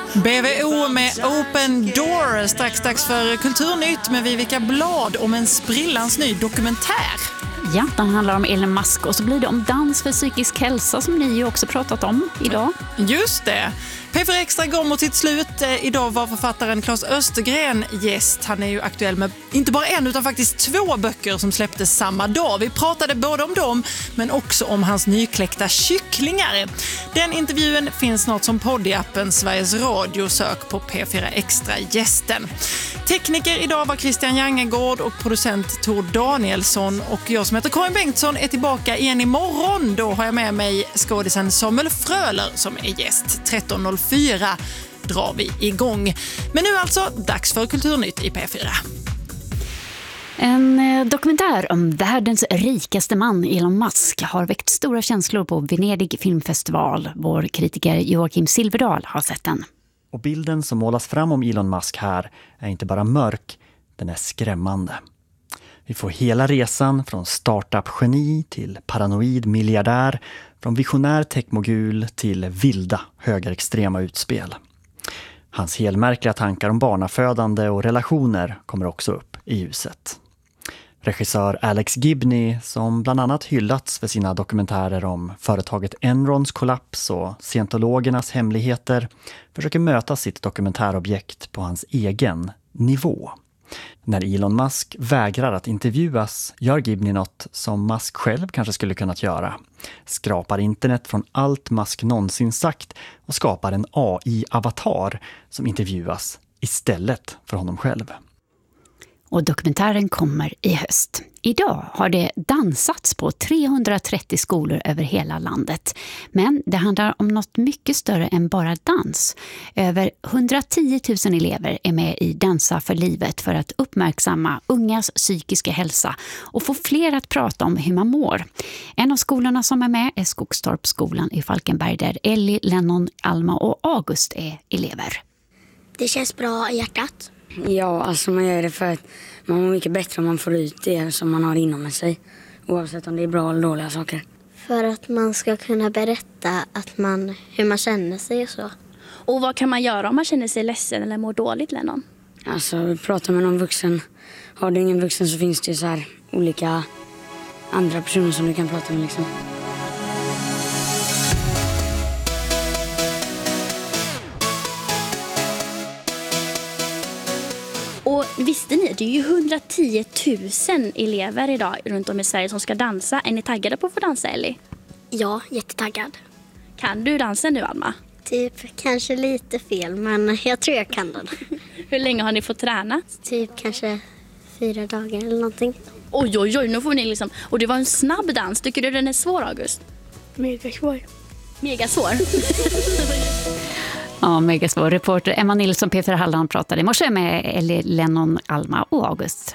BVO med Open Door, strax dags för Kulturnytt med Vivica Blad om en sprillans ny dokumentär. Ja, den handlar om Elon Musk och så blir det om dans för psykisk hälsa som ni ju också pratat om idag. Just det. P4 Extra går mot sitt slut. Idag var författaren Claes Östergren gäst. Han är ju aktuell med inte bara en utan faktiskt 2 böcker som släpptes samma dag. Vi pratade både om dem men också om hans nykläckta kycklingar. Den intervjun finns snart som podd i appen Sveriges Radio. Sök på P4 Extra gästen. Tekniker idag var Christian Jangegård och producent Tor Danielsson. Och jag som heter Karin Bengtsson är tillbaka igen imorgon. Då har jag med mig skådisen Samuel Fröler som är gäst. 13.04 drar vi igång. Men nu alltså dags för Kulturnytt i P4. En dokumentär om världens rikaste man Elon Musk har väckt stora känslor på Venedig filmfestival. Vår kritiker Joakim Silverdal har sett den. Och bilden som målas fram om Elon Musk här är inte bara mörk, den är skrämmande. Vi får hela resan från startup-geni till paranoid miljardär, från visionär techmogul till vilda högerextrema utspel. Hans helmärkliga tankar om barnafödande och relationer kommer också upp i ljuset. Regissör Alex Gibney, som bland annat hyllats för sina dokumentärer om företaget Enrons kollaps och scientologernas hemligheter, försöker möta sitt dokumentärobjekt på hans egen nivå. När Elon Musk vägrar att intervjuas gör Gibney något som Musk själv kanske skulle kunnat göra. Skrapar internet från allt Musk någonsin sagt och skapar en AI-avatar som intervjuas istället för honom själv. Och dokumentären kommer i höst. Idag har det dansats på 330 skolor över hela landet. Men det handlar om något mycket större än bara dans. Över 110 000 elever är med i Dansa för livet för att uppmärksamma ungas psykiska hälsa och få fler att prata om hur man mår. En av skolorna som är med är Skogstorpsskolan i Falkenberg där Ellie, Lennon, Alma och August är elever. Det känns bra i hjärtat. Ja, alltså man gör det för att man mår mycket bättre om man får ut det som man har inom sig. Oavsett om det är bra eller dåliga saker. För att man ska kunna berätta hur man känner sig och så. Och vad kan man göra om man känner sig ledsen eller mår dåligt, Lennon? Alltså prata med någon vuxen. Har du ingen vuxen så finns det ju så här olika andra personer som du kan prata med liksom. Och visste ni att det är ju 110 000 elever idag runt om i Sverige som ska dansa. Är ni taggade på att få dansa, Ellie? Ja, jättetaggad. Kan du dansa nu, Alma? Typ kanske lite fel, men jag tror jag kan den. Hur länge har ni fått träna? Typ kanske 4 dagar eller någonting. Oj, nu får ni liksom... Och det var en snabb dans. Tycker du den är svår, August? Megasvår. Megasvår? Ja, megasvår. Reporter Emma Nilsson, P4 Halland, pratade i morse med Ellie, Lennon, Alma och August.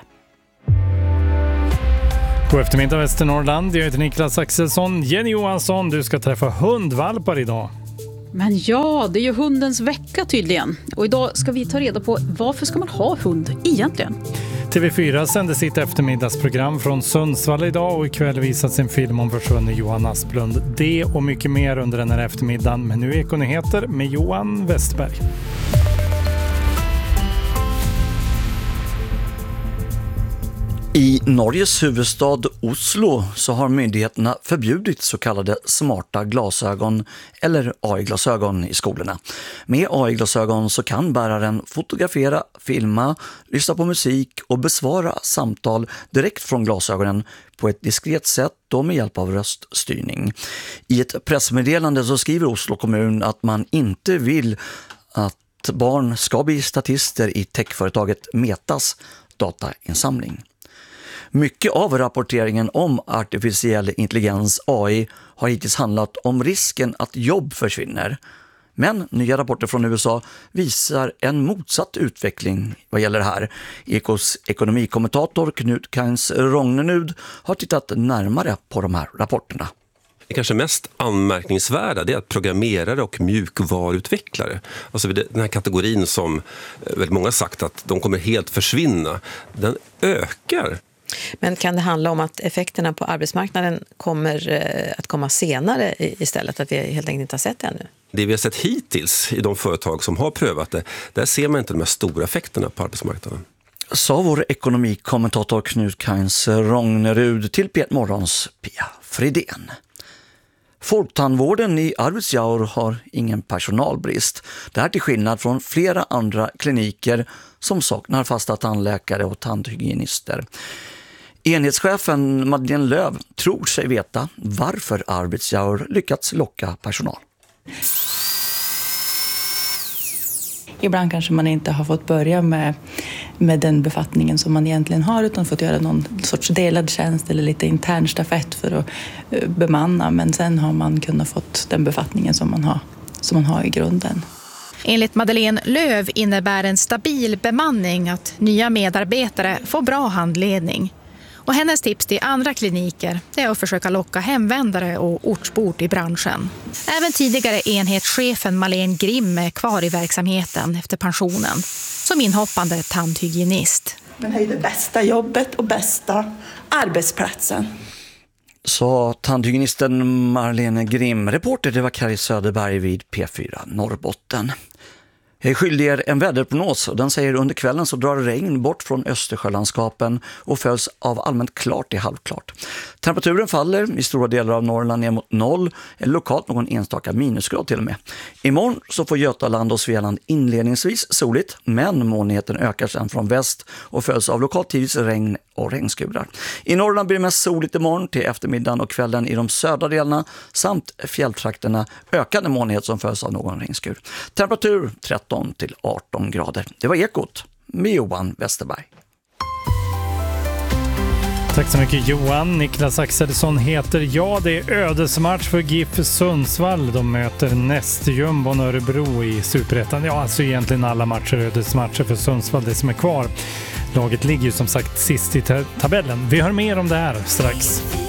God eftermiddag Västernorrland, jag heter Niklas Axelsson. Jenny Johansson, du ska träffa hundvalpar idag. Men ja, det är ju hundens vecka tydligen. Och idag ska vi ta reda på varför ska man ha hund egentligen? TV4 sände sitt eftermiddagsprogram från Sundsvall idag och ikväll visas en film om försvunne Johan Asplund. Det och mycket mer under den här eftermiddagen. Men nu är Ekonyheter med Johan Westberg. I Norges huvudstad Oslo så har myndigheterna förbjudit så kallade smarta glasögon eller AI-glasögon i skolorna. Med AI-glasögon så kan bäraren fotografera, filma, lyssna på musik och besvara samtal direkt från glasögonen på ett diskret sätt och med hjälp av röststyrning. I ett pressmeddelande så skriver Oslo kommun att man inte vill att barn ska bli statister i techföretaget Metas datainsamling. Mycket av rapporteringen om artificiell intelligens, AI, har hittills handlat om risken att jobb försvinner. Men nya rapporter från USA visar en motsatt utveckling vad gäller det här. Ekos ekonomikommentator Knut Kains Rognenud har tittat närmare på de här rapporterna. Det kanske mest anmärkningsvärda är att programmerare och mjukvaruutvecklare, alltså den här kategorin som väldigt många sagt att de kommer helt försvinna, den ökar. Men kan det handla om att effekterna på arbetsmarknaden kommer att komma senare istället, att vi helt enkelt inte har sett det ännu? Det vi har sett hittills i de företag som har prövat det, där ser man inte de här stora effekterna på arbetsmarknaden. Sa vår ekonomikommentator Knut Kains Rognerud till P1 Morgons Pia Fridén. Folktandvården i Arvidsjaur har ingen personalbrist. Det här till skillnad från flera andra kliniker som saknar fasta tandläkare och tandhygienister. Enhetschefen Madeleine Löv tror sig veta varför Arvidsjaur lyckats locka personal. Ibland kanske man inte har fått börja med den befattningen som man egentligen har, utan fått göra någon sorts delad tjänst eller lite intern stafett för att bemanna. Men sen har man kunnat fått den befattningen som man har i grunden. Enligt Madeleine Löv innebär en stabil bemanning att nya medarbetare får bra handledning. Och hennes tips till andra kliniker är att försöka locka hemvändare och ortsbor i branschen. Även tidigare enhetschefen Malene Grimm är kvar i verksamheten efter pensionen som inhoppande tandhygienist. Men det är det bästa jobbet och bästa arbetsplatsen. Så tandhygienisten Marlene Grimm, reporter det var Kari Söderberg vid P4 Norrbotten. Jag är skyldig er en väderprognos och den säger under kvällen så drar regn bort från Östersjölandskapen och följs av allmänt klart till halvklart. Temperaturen faller i stora delar av Norrland ner mot 0 eller lokalt någon enstaka minusgrad till och med. Imorgon så får Götaland och Svealand inledningsvis soligt, men molnigheten ökar sedan från väst och följs av lokalt tidvis regn och regnskurar. I Norrland blir det mest soligt imorgon till eftermiddagen och kvällen i de södra delarna samt fjälltrakterna ökande molnighet som följs av någon regnskur. Temperatur 13 till 18 grader. Det var Ekot med Johan Westerberg. Tack så mycket Johan. Niklas Axelsson heter jag. Det är ödesmatch för GIF Sundsvall. De möter nästjumbon Örebro i Superettan. Ja, alltså egentligen alla matcher är ödesmatcher för Sundsvall, det som är kvar. Laget ligger ju som sagt sist i tabellen. Vi hör mer om det här strax.